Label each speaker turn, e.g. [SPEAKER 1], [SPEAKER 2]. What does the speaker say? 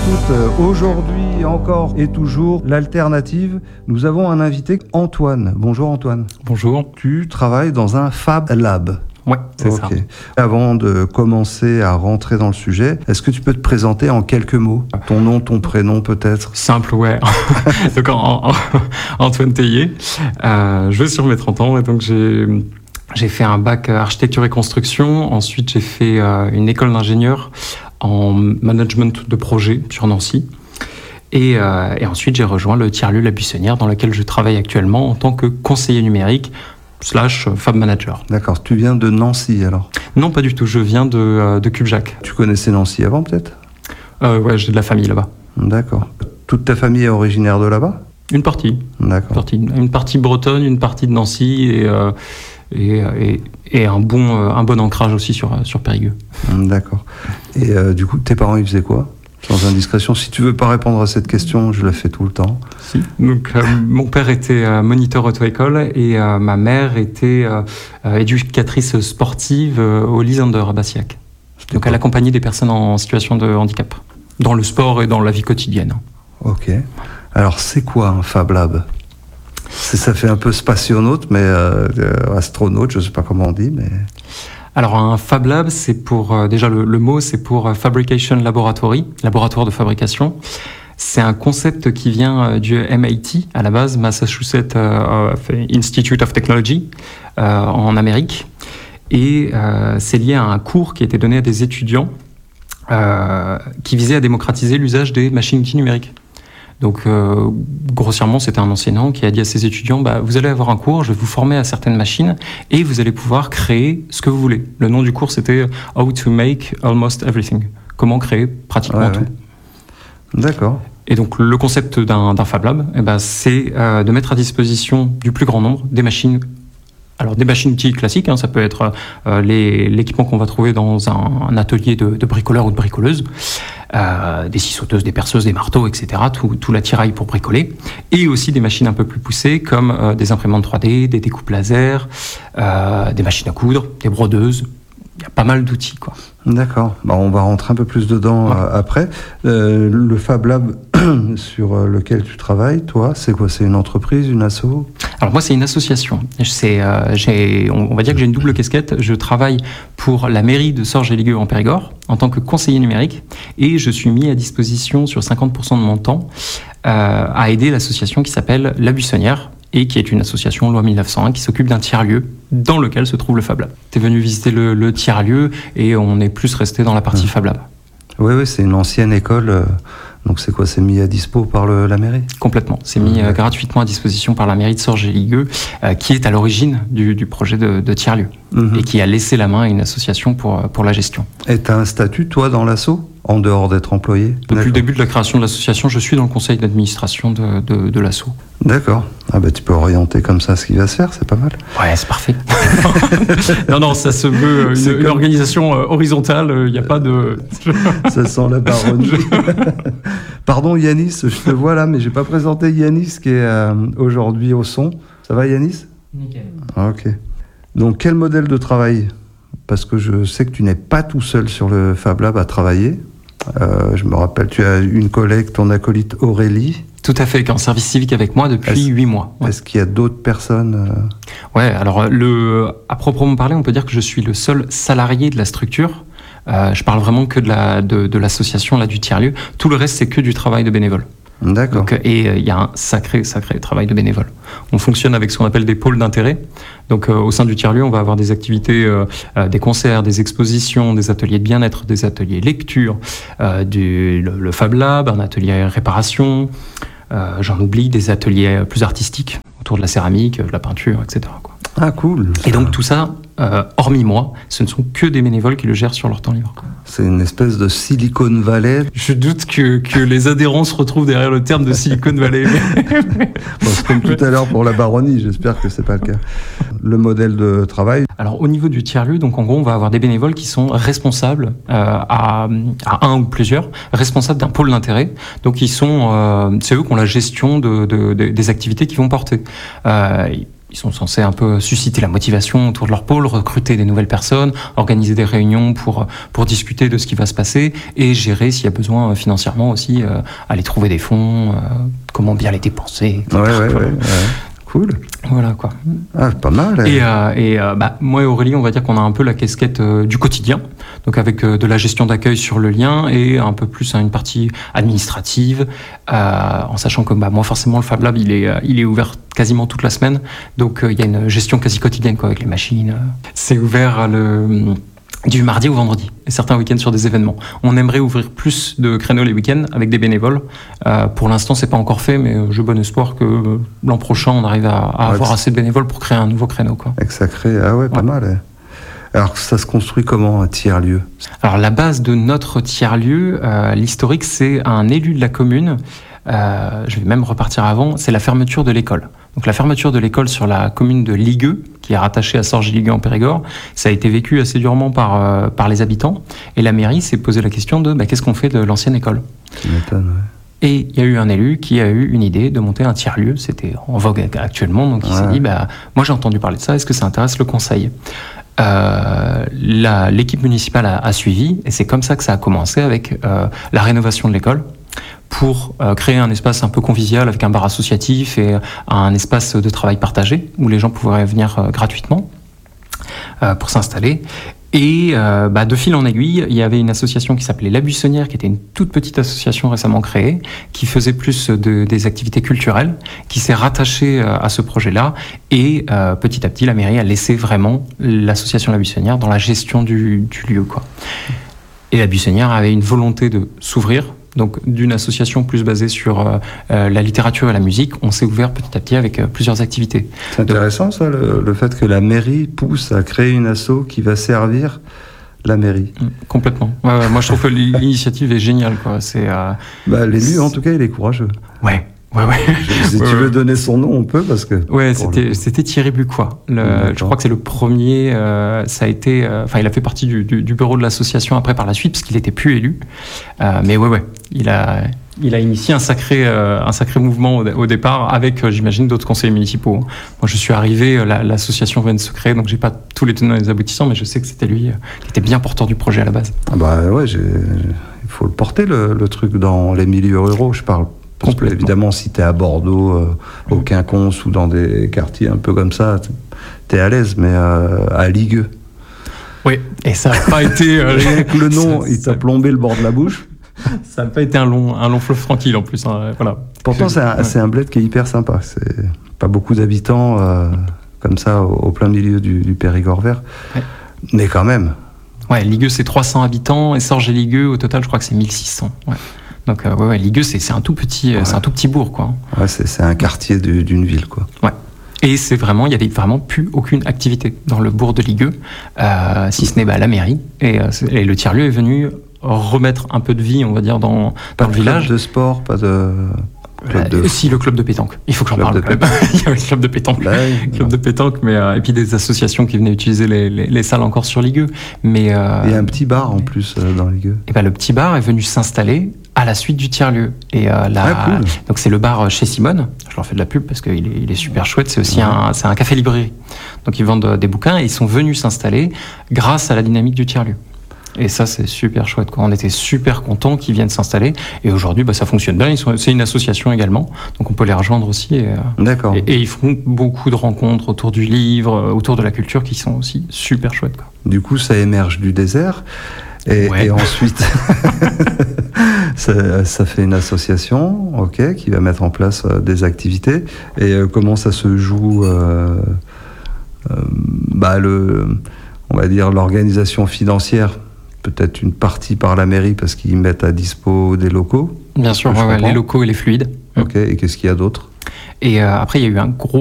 [SPEAKER 1] toutes, aujourd'hui encore et toujours, l'alternative, nous avons un invité, Antoine. Bonjour Antoine.
[SPEAKER 2] Bonjour.
[SPEAKER 1] Tu travailles dans un Fab Lab.
[SPEAKER 2] Ouais, c'est ça.
[SPEAKER 1] Avant de commencer à rentrer dans le sujet, est-ce que tu peux te présenter en quelques mots? Ton nom, ton prénom peut-être?
[SPEAKER 2] Simple, ouais. Donc Antoine Tellier. Je vais sur mes 30 ans et donc j'ai fait un bac architecture et construction. Ensuite, j'ai fait une école d'ingénieur en management de projet sur Nancy. Et ensuite, j'ai rejoint le tiers-lieu La Buissonnière dans lequel je travaille actuellement en tant que conseiller numérique / Fab Manager.
[SPEAKER 1] D'accord. Tu viens de Nancy alors?
[SPEAKER 2] Non, pas du tout. Je viens de Cubjac.
[SPEAKER 1] Tu connaissais Nancy avant peut-être?
[SPEAKER 2] Ouais, j'ai de la famille là-bas.
[SPEAKER 1] D'accord. Toute ta famille est originaire de là-bas?
[SPEAKER 2] Une partie.
[SPEAKER 1] D'accord.
[SPEAKER 2] Une partie bretonne, une partie de Nancy et un bon ancrage aussi sur Périgueux.
[SPEAKER 1] D'accord. Et du coup, tes parents, ils faisaient quoi? Sans indiscrétion, si tu veux pas répondre à cette question, je la fais tout le temps.
[SPEAKER 2] Si. Donc, mon père était moniteur auto-école et ma mère était éducatrice sportive au Lysander à Bassillac. Donc, elle accompagnait des personnes en situation de handicap, dans le sport et dans la vie quotidienne.
[SPEAKER 1] Ok. Alors, c'est quoi un Fab Lab? Ça fait un peu spationaute, mais astronaute, je sais pas comment on dit, mais...
[SPEAKER 2] Alors un Fab Lab, c'est pour déjà le mot, c'est pour Fabrication Laboratory, laboratoire de fabrication. C'est un concept qui vient du MIT à la base, Massachusetts Institute of Technology en Amérique, et c'est lié à un cours qui a été donné à des étudiants qui visait à démocratiser l'usage des machines-outils numériques. Donc, grossièrement, c'était un enseignant qui a dit à ses étudiants, vous allez avoir un cours, je vais vous former à certaines machines et vous allez pouvoir créer ce que vous voulez. Le nom du cours, c'était How to make almost everything. Comment créer pratiquement tout.
[SPEAKER 1] D'accord. Et
[SPEAKER 2] donc, le concept d'un Fab Lab, c'est de mettre à disposition du plus grand nombre des machines. Alors, des machines-outils classiques, ça peut être l'équipement qu'on va trouver dans un atelier de bricoleur ou de bricoleuse, des scie sauteuses, des perceuses, des marteaux, etc., tout l'attirail pour bricoler, et aussi des machines un peu plus poussées, comme des imprimantes 3D, des découpes laser, des machines à coudre, des brodeuses. Il y a pas mal d'outils, quoi.
[SPEAKER 1] D'accord. On va rentrer un peu plus dedans après. Le Fab Lab sur lequel tu travailles, toi, c'est quoi? C'est une entreprise, une asso?
[SPEAKER 2] Alors moi, c'est une association. On va dire que j'ai une double casquette. Je travaille pour la mairie de Sorges-et-Ligueux en Périgord en tant que conseiller numérique et je suis mis à disposition sur 50% de mon temps à aider l'association qui s'appelle La Buissonnière et qui est une association loi 1901 qui s'occupe d'un tiers-lieu dans lequel se trouve le Fab Lab. Tu es venu visiter le tiers-lieu et on est plus resté dans la partie Fab Lab.
[SPEAKER 1] Oui, c'est une ancienne école. Donc c'est quoi? C'est mis à dispo par la mairie? Complètement.
[SPEAKER 2] C'est mis gratuitement à disposition par la mairie de Sorges-et-Ligueux, qui est à l'origine du projet de tiers-lieu et qui a laissé la main à une association pour la gestion.
[SPEAKER 1] Et tu as un statut, toi, dans l'asso, en dehors d'être employé?
[SPEAKER 2] Depuis le début de la création de l'association, je suis dans le conseil d'administration de l'asso.
[SPEAKER 1] D'accord. Tu peux orienter comme ça ce qui va se faire, c'est pas mal.
[SPEAKER 2] Ouais, c'est parfait. non, ça se veut une organisation horizontale, il n'y a pas de...
[SPEAKER 1] Ça sent la baronnie. Pardon Yanis, je te vois là, mais j'ai pas présenté Yanis qui est aujourd'hui au son. Ça va Yanis?
[SPEAKER 2] Nickel.
[SPEAKER 1] Ok. Donc quel modèle de travail? Parce que je sais que tu n'es pas tout seul sur le Fab Lab à travailler. Je me rappelle, tu as une collègue, ton acolyte Aurélie.
[SPEAKER 2] Tout à fait, qui est en service civique avec moi depuis 8 mois. Ouais.
[SPEAKER 1] Est-ce qu'il y a d'autres personnes
[SPEAKER 2] Ouais, alors à proprement parler, on peut dire que je suis le seul salarié de la structure. Je parle vraiment que de l'association là, du tiers-lieu. Tout le reste, c'est que du travail de bénévole.
[SPEAKER 1] D'accord.
[SPEAKER 2] Et il y a un sacré travail de bénévole. On fonctionne avec ce qu'on appelle des pôles d'intérêt. Donc au sein du tiers-lieu, on va avoir des activités, des concerts, des expositions, des ateliers de bien-être, des ateliers lecture, le Fab Lab, un atelier réparation, j'en oublie, des ateliers plus artistiques autour de la céramique, de la peinture, etc., quoi.
[SPEAKER 1] Ah cool.
[SPEAKER 2] Et donc tout ça, hormis moi, ce ne sont que des bénévoles qui le gèrent sur leur temps libre.
[SPEAKER 1] C'est une espèce de Silicon Valley.
[SPEAKER 2] Je doute que les adhérents se retrouvent derrière le terme de Silicon Valley.
[SPEAKER 1] C'est comme tout à l'heure pour la baronnie, j'espère que c'est pas le cas. Le modèle de travail.
[SPEAKER 2] Alors au niveau du tiers-lieu, donc en gros, on va avoir des bénévoles qui sont responsables à un ou plusieurs, responsables d'un pôle d'intérêt. Donc c'est eux qui ont la gestion des activités qu'ils vont porter. Ils sont censés un peu susciter la motivation autour de leur pôle, recruter des nouvelles personnes, organiser des réunions pour discuter de ce qui va se passer et gérer s'il y a besoin financièrement aussi, aller trouver des fonds, comment bien les dépenser. Etc.
[SPEAKER 1] Ouais. Cool.
[SPEAKER 2] Voilà quoi.
[SPEAKER 1] Ah, pas mal.
[SPEAKER 2] Et moi et Aurélie, on va dire qu'on a un peu la casquette du quotidien, donc avec de la gestion d'accueil sur le lien et un peu plus une partie administrative, en sachant que moi forcément le Fab Lab il est ouvert quasiment toute la semaine, donc il y a une gestion quasi quotidienne quoi avec les machines. C'est ouvert du mardi au vendredi, et certains week-ends sur des événements. On aimerait ouvrir plus de créneaux les week-ends avec des bénévoles. Pour l'instant, c'est pas encore fait, mais j'ai bon espoir que l'an prochain, on arrive à avoir assez de bénévoles pour créer un nouveau créneau, quoi.
[SPEAKER 1] Et que ça crée, pas mal. Alors, ça se construit comment, un tiers-lieu ?
[SPEAKER 2] Alors, la base de notre tiers-lieu, l'historique, c'est un élu de la commune. Je vais même repartir avant, c'est la fermeture de l'école. Donc la fermeture de l'école sur la commune de Ligueux, qui est rattachée à Sorges-Ligueux en Périgord, ça a été vécu assez durement par les habitants. Et la mairie s'est posé la question de qu'est-ce qu'on fait de l'ancienne école ?
[SPEAKER 1] Tu m'étonnes, ouais.
[SPEAKER 2] Et il y a eu un élu qui a eu une idée de monter un tiers-lieu, c'était en vogue actuellement, donc il s'est dit, moi j'ai entendu parler de ça, est-ce que ça intéresse le conseil ? L'équipe municipale a suivi, et c'est comme ça que ça a commencé avec la rénovation de l'école, pour créer un espace un peu convivial avec un bar associatif et un espace de travail partagé où les gens pouvaient venir gratuitement pour s'installer. Et de fil en aiguille, il y avait une association qui s'appelait La Buissonnière, qui était une toute petite association récemment créée, qui faisait plus des activités culturelles, qui s'est rattachée à ce projet-là. Et petit à petit, la mairie a laissé vraiment l'association La Buissonnière dans la gestion du lieu, quoi. Et La Buissonnière avait une volonté de s'ouvrir. Donc, d'une association plus basée sur la littérature et la musique, on s'est ouvert petit à petit avec plusieurs activités.
[SPEAKER 1] C'est intéressant, ça, le fait que la mairie pousse à créer une asso qui va servir la mairie.
[SPEAKER 2] Complètement. Ouais, moi, je trouve que l'initiative est géniale, quoi.
[SPEAKER 1] L'élu, en tout cas, il est courageux.
[SPEAKER 2] Ouais.
[SPEAKER 1] Si tu veux donner son nom, on peut, parce que...
[SPEAKER 2] Ouais, c'était Thierry Bucois. Je crois que c'est le premier. Ça a été. Il a fait partie du bureau de l'association après par la suite, parce qu'il était plus élu. Mais il a initié un sacré mouvement au départ, avec, j'imagine, d'autres conseillers municipaux. Moi, je suis arrivé, l'association vient de se créer, donc j'ai pas tous les tenants et les aboutissants, mais je sais que c'était lui qui était bien porteur du projet à la base.
[SPEAKER 1] Il faut le porter, le truc, dans les milieux ruraux, je parle. Parce que, évidemment, si tu es à Bordeaux, au Quinconce ou dans des quartiers un peu comme ça, tu es à l'aise, mais à Ligueux.
[SPEAKER 2] Oui, et ça n'a pas été...
[SPEAKER 1] le nom, il t'a plombé le bord de la bouche.
[SPEAKER 2] Ça n'a pas été un long fleuve tranquille en plus. Voilà.
[SPEAKER 1] Pourtant, c'est un bled qui est hyper sympa. C'est pas beaucoup d'habitants comme ça au plein milieu du Périgord vert. Ouais. Mais quand même.
[SPEAKER 2] Ouais, Ligueux, c'est 300 habitants et Sorges et Ligueux, au total, je crois que c'est 1600. Ouais. Donc Ligueux, c'est un tout petit bourg, quoi. Ouais,
[SPEAKER 1] c'est un quartier d'une ville, quoi.
[SPEAKER 2] Ouais. Et il y avait vraiment plus aucune activité dans le bourg de Ligueux, si ce n'est la mairie. Et le tiers-lieu est venu remettre un peu de vie, on va dire, dans le village.
[SPEAKER 1] Pas de sport, pas de...
[SPEAKER 2] Si, le club de pétanque. Il faut que j'en parle. Il y avait le club de pétanque. Club de pétanque, et puis des associations qui venaient utiliser les salles encore sur Ligueux. Mais il y
[SPEAKER 1] a un petit bar en plus dans Ligueux.
[SPEAKER 2] Et le petit bar est venu s'installer à la suite du tiers-lieu. Et
[SPEAKER 1] cool.
[SPEAKER 2] Donc c'est le bar chez Simone. Je leur fais de la pub parce qu'il est super chouette. C'est aussi c'est un café-librairie. Donc ils vendent des bouquins et ils sont venus s'installer grâce à la dynamique du tiers-lieu. Et ça, c'est super chouette, quoi. On était super contents qu'ils viennent s'installer. Et aujourd'hui, ça fonctionne bien. C'est une association également. Donc, on peut les rejoindre aussi.
[SPEAKER 1] D'accord.
[SPEAKER 2] Et ils font beaucoup de rencontres autour du livre, autour de la culture, qui sont aussi super chouettes, quoi.
[SPEAKER 1] Du coup, ça émerge du désert. Et ensuite, ça fait une association, qui va mettre en place des activités. Et comment ça se joue on va dire l'organisation financière, peut-être une partie par la mairie parce qu'ils mettent à dispo des locaux.
[SPEAKER 2] Bien sûr, les locaux et les fluides.
[SPEAKER 1] Et qu'est-ce qu'il y a d'autre ?
[SPEAKER 2] Et après, il y a eu un gros